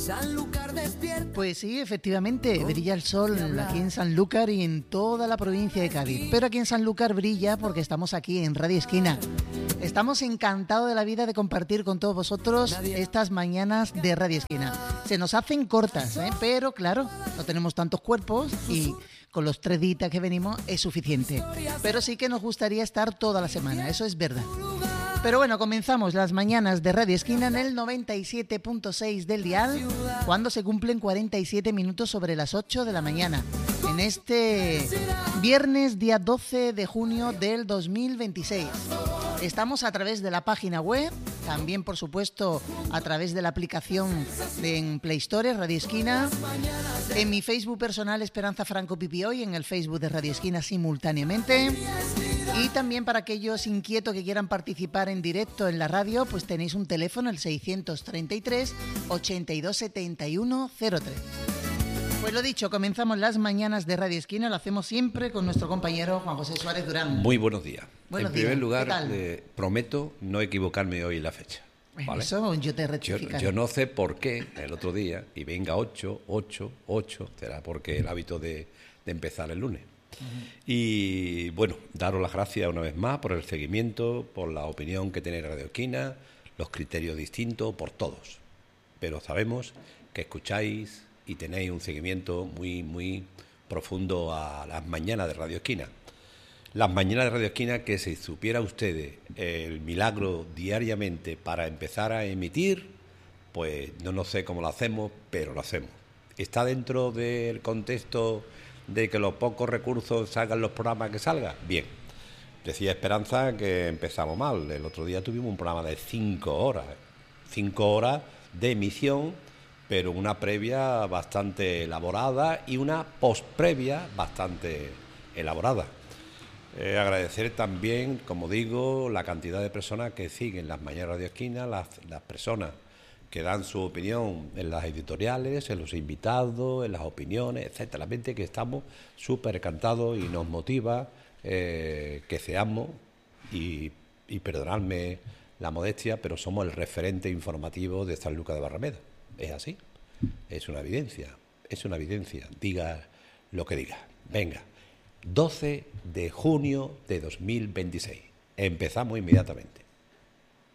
Pues sí, efectivamente, brilla el sol aquí en Sanlúcar y en toda la provincia de Cádiz. Pero aquí en Sanlúcar brilla porque estamos aquí en Radio Esquina. Estamos encantados de la vida de compartir con todos vosotros estas mañanas de Radio Esquina. Se nos hacen cortas, pero claro, no tenemos tantos cuerpos y con los 3 días que venimos es suficiente. Pero sí que nos gustaría estar toda la semana, eso es verdad. Pero bueno, comenzamos las mañanas de Radio Esquina en el 97.6 del dial, cuando se cumplen 47 minutos sobre las 8 de la mañana. En este viernes, día 12 de junio del 2026. Estamos a través de la página web, también por supuesto a través de la aplicación en Play Store, Radio Esquina, en mi Facebook personal Esperanza Franco Pipió y en el Facebook de Radio Esquina simultáneamente. Y también para aquellos inquietos que quieran participar en directo en la radio, pues tenéis un teléfono, el 633 82 71 03. Pues lo dicho, comenzamos las mañanas de Radio Esquina, lo hacemos siempre con nuestro compañero Juan José Suárez Durán. Muy buenos días. Buenos en primer días. lugar, prometo no equivocarme hoy en la fecha. ¿Vale? Eso yo te rectificaré. Yo no sé por qué el otro día, y venga 8, será porque el hábito de empezar el lunes. Y bueno, daros las gracias una vez más por el seguimiento, por la opinión que tenéis Radio Esquina, los criterios distintos, por todos. Pero sabemos que escucháis y tenéis un seguimiento muy, muy profundo a las mañanas de Radio Esquina. Las mañanas de Radio Esquina, que si supiera ustedes el milagro diariamente para empezar a emitir, pues no sé cómo lo hacemos, pero lo hacemos. Está dentro del contexto de que los pocos recursos salgan los programas que salgan. Bien, decía Esperanza que empezamos mal. El otro día tuvimos un programa de 5 horas. 5 horas de emisión, pero una previa bastante elaborada y una postprevia bastante elaborada. Agradecer también, como digo, la cantidad de personas que siguen las mañanas de Radio Esquina, las personas que dan su opinión en las editoriales, en los invitados, en las opiniones, etcétera. La gente que estamos súper encantados y nos motiva que seamos, y perdonadme la modestia, pero somos el referente informativo de Sanlúcar de Barrameda. Es así, es una evidencia, diga lo que diga. Venga, 12 de junio de 2026, empezamos inmediatamente.